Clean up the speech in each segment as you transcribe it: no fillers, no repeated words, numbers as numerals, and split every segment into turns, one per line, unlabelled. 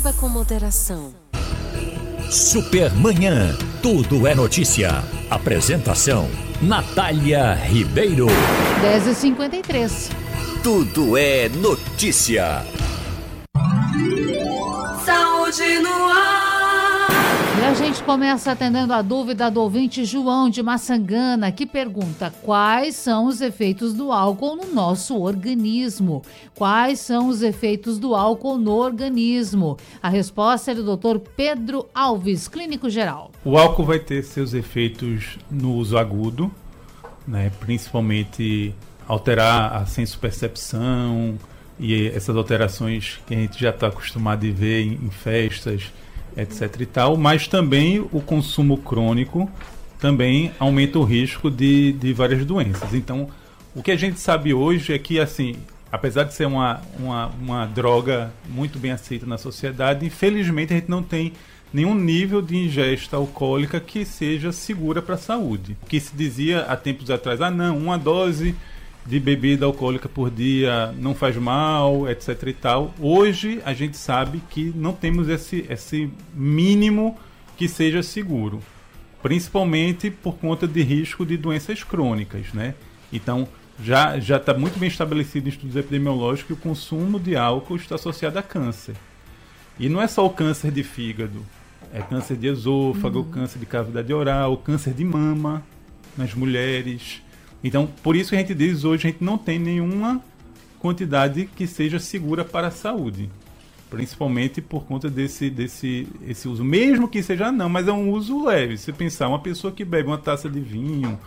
Beba com moderação.
Supermanhã, tudo é notícia. Apresentação, Natália Ribeiro.
10h53.
Tudo é notícia.
Saúde no ar.
E a gente começa atendendo a dúvida do ouvinte João de Maçangana, que pergunta: quais são os efeitos do álcool no nosso organismo? Quais são os efeitos do álcool no organismo? A resposta é do Dr. Pedro Alves, clínico geral.
O álcool vai ter seus efeitos no uso agudo, né? Principalmente alterar a senso-percepção e essas alterações que a gente já está acostumado a ver em festas, etc e tal, mas também o consumo crônico também aumenta o risco de várias doenças. Então, o que a gente sabe hoje é que, assim, apesar de ser uma droga muito bem aceita na sociedade, infelizmente a gente não tem nenhum nível de ingesta alcoólica que seja segura para a saúde. O que se dizia há tempos atrás, uma dose de bebida alcoólica por dia não faz mal, etc e tal. Hoje a gente sabe que não temos esse mínimo que seja seguro, principalmente por conta de risco de doenças crônicas, né? Então já está muito bem estabelecido em estudos epidemiológicos que o consumo de álcool está associado a câncer. E não é só o câncer de fígado, é câncer de esôfago, câncer de cavidade oral, câncer de mama nas mulheres. Então, por isso que a gente diz hoje, a gente não tem nenhuma quantidade que seja segura para a saúde. Principalmente por conta desse uso. Mesmo que seja mas é um uso leve. Se pensar, uma pessoa que bebe uma taça de vinho,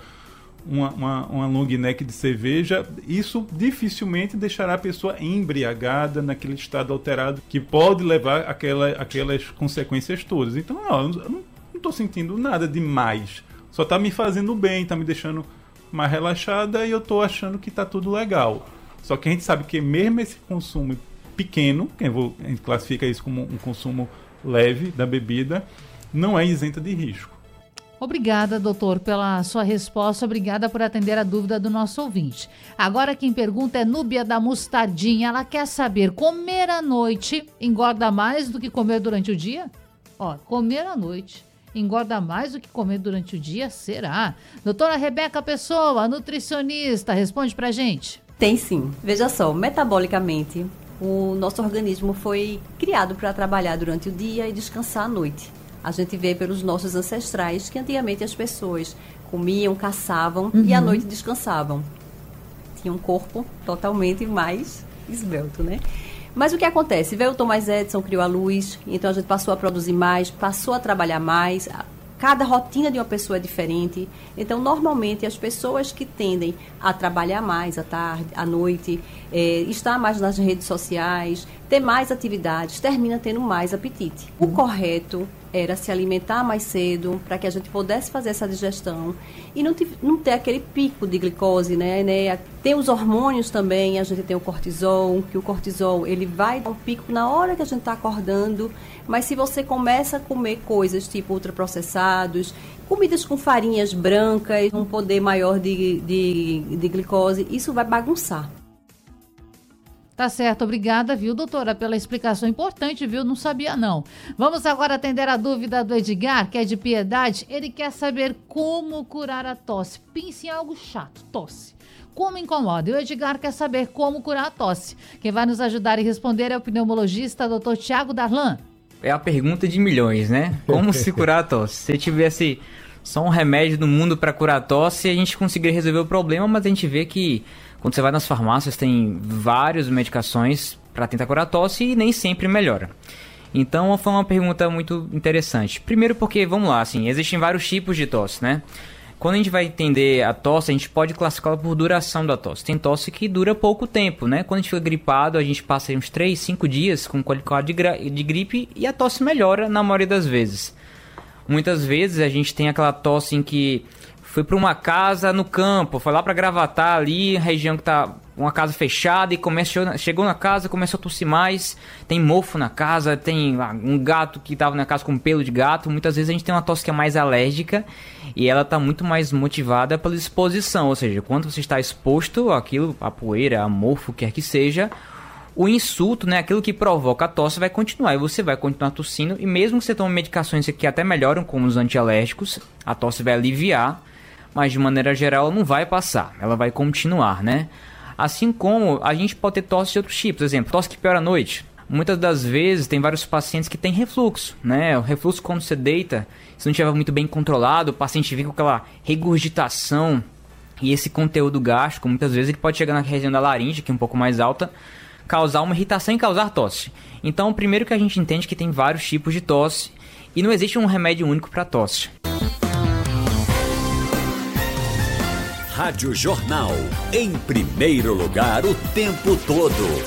uma long neck de cerveja, isso dificilmente deixará a pessoa embriagada naquele estado alterado que pode levar aquelas consequências todas. Então, eu não estou sentindo nada demais. Só está me fazendo bem, está me deixando mais relaxada e eu tô achando que tá tudo legal. Só que a gente sabe que mesmo esse consumo pequeno, a gente classifica isso como um consumo leve da bebida, não é isenta de risco.
Obrigada, doutor, pela sua resposta. Obrigada por atender a dúvida do nosso ouvinte. Agora quem pergunta é Núbia da Mostardinha. Ela quer saber, comer à noite engorda mais do que comer durante o dia? Comer à noite engorda mais do que comer durante o dia? Será? Doutora Rebeca Pessoa, nutricionista, responde pra gente.
Tem sim. Veja só, metabolicamente, o nosso organismo foi criado para trabalhar durante o dia e descansar à noite. A gente vê pelos nossos ancestrais que antigamente as pessoas comiam, caçavam e à noite descansavam. Tinha um corpo totalmente mais esbelto, né? Mas o que acontece? Veio o Thomas Edison, criou a luz, então a gente passou a produzir mais, passou a trabalhar mais. Cada rotina de uma pessoa é diferente. Então, normalmente, as pessoas que tendem a trabalhar mais à tarde, à noite, estar mais nas redes sociais, ter mais atividades, termina tendo mais apetite. O correto era se alimentar mais cedo, para que a gente pudesse fazer essa digestão e não ter aquele pico de glicose, né? Tem os hormônios também, a gente tem o cortisol, que o cortisol ele vai dar um pico na hora que a gente está acordando, mas se você começa a comer coisas tipo ultraprocessados, comidas com farinhas brancas, um poder maior de glicose, isso vai bagunçar.
Tá certo, obrigada, viu, doutora, pela explicação importante, viu? Não sabia, não. Vamos agora atender a dúvida do Edgar, que é de Piedade. Ele quer saber como curar a tosse. Pense em algo chato, tosse. Como incomoda? E o Edgar quer saber como curar a tosse. Quem vai nos ajudar e responder é o pneumologista, doutor Tiago Darlan.
É a pergunta de milhões, né? Como se curar a tosse? Se tivesse só um remédio no mundo para curar a tosse, a gente conseguiria resolver o problema, mas a gente vê que quando você vai nas farmácias, tem várias medicações para tentar curar a tosse e nem sempre melhora. Então, foi uma pergunta muito interessante. Primeiro porque, vamos lá, assim, existem vários tipos de tosse, né? Quando a gente vai entender a tosse, a gente pode classificá-la por duração da tosse. Tem tosse que dura pouco tempo, né? Quando a gente fica gripado, a gente passa uns 3, 5 dias com quadro de gripe e a tosse melhora na maioria das vezes. Muitas vezes a gente tem aquela tosse em que foi para uma casa no campo, foi lá para Gravatá, ali, região que tá uma casa fechada, e chegou na casa, começou a tossir mais, tem mofo na casa, tem um gato que estava na casa com pelo de gato. Muitas vezes a gente tem uma tosse que é mais alérgica e ela está muito mais motivada pela exposição, ou seja, quando você está exposto àquilo, a poeira, a mofo, quer que seja, o insulto, né, aquilo que provoca a tosse vai continuar e você vai continuar tossindo, e mesmo que você tome medicações que até melhoram, como os antialérgicos, a tosse vai aliviar, mas de maneira geral ela não vai passar, ela vai continuar, né? Assim como a gente pode ter tosse de outros tipos, por exemplo, tosse que piora à noite. Muitas das vezes tem vários pacientes que têm refluxo, né? O refluxo, quando você deita, se não estiver muito bem controlado, o paciente fica com aquela regurgitação, e esse conteúdo gástrico, muitas vezes ele pode chegar na região da laringe, que é um pouco mais alta, causar uma irritação e causar tosse. Então, primeiro que a gente entende que tem vários tipos de tosse e não existe um remédio único para tosse.
Rádio Jornal, em primeiro lugar o tempo todo.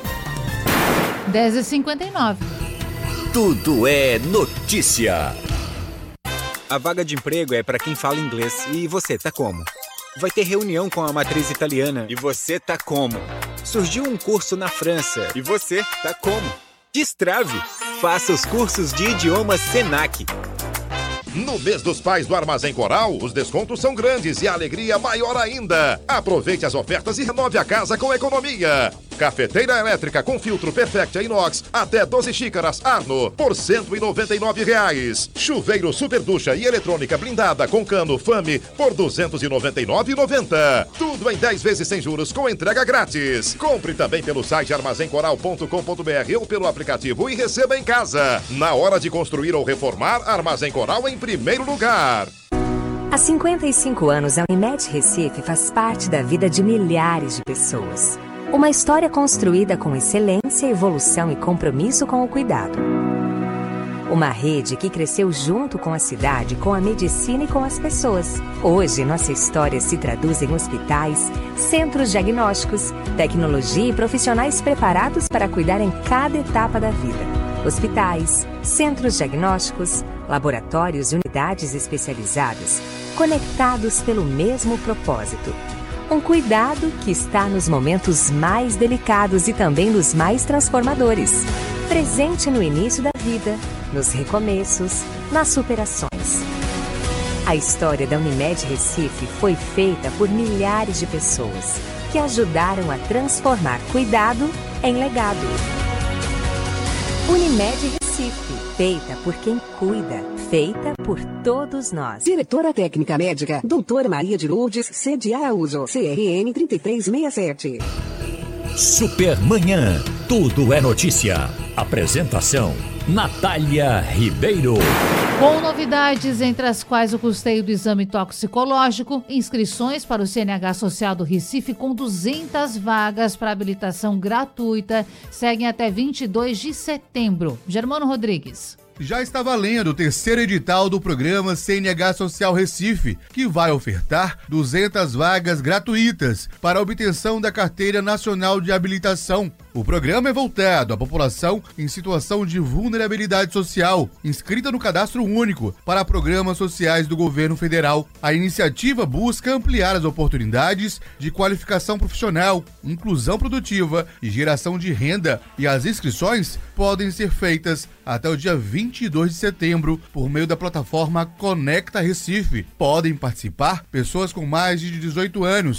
10h59.
Tudo é notícia.
A vaga de emprego é para quem fala inglês. E você, tá como? Vai ter reunião com a matriz italiana. E você, tá como? Surgiu um curso na França. E você, tá como? Destrave! Faça os cursos de idiomas Senac.
No mês dos pais do Armazém Coral, os descontos são grandes e a alegria maior ainda. Aproveite as ofertas e renove a casa com economia. Cafeteira elétrica com filtro Perfecta Inox, até 12 xícaras Arno, por R$ 199,00. Chuveiro Super Ducha e eletrônica blindada com cano Fame, por R$ 299,90. Tudo em 10 vezes sem juros com entrega grátis. Compre também pelo site armazencoral.com.br ou pelo aplicativo e receba em casa. Na hora de construir ou reformar, Armazém Coral em primeiro lugar.
Há 55 anos, a Unimed Recife faz parte da vida de milhares de pessoas. Uma história construída com excelência, evolução e compromisso com o cuidado. Uma rede que cresceu junto com a cidade, com a medicina e com as pessoas. Hoje, nossa história se traduz em hospitais, centros diagnósticos, tecnologia e profissionais preparados para cuidar em cada etapa da vida. Hospitais, centros diagnósticos, laboratórios e unidades especializadas, conectados pelo mesmo propósito. Um cuidado que está nos momentos mais delicados e também nos mais transformadores. Presente no início da vida, nos recomeços, nas superações. A história da Unimed Recife foi feita por milhares de pessoas que ajudaram a transformar cuidado em legado. Unimed Recife, feita por quem cuida, feita por todos nós.
Diretora Técnica Médica, Doutora Maria de Lourdes, sede Araújo, CRN 3367.
Supermanhã, tudo é notícia. Apresentação, Natália Ribeiro.
Com novidades, entre as quais o custeio do exame toxicológico, inscrições para o CNH Social do Recife com 200 vagas para habilitação gratuita, seguem até 22 de setembro. Germano Rodrigues.
Já está valendo o terceiro edital do programa CNH Social Recife, que vai ofertar 200 vagas gratuitas para a obtenção da Carteira Nacional de Habilitação. O programa é voltado à população em situação de vulnerabilidade social, inscrita no Cadastro Único para programas sociais do governo federal. A iniciativa busca ampliar as oportunidades de qualificação profissional, inclusão produtiva e geração de renda, e as inscrições podem ser feitas até o dia 22 de setembro por meio da plataforma Conecta Recife. Podem participar pessoas com mais de 18 anos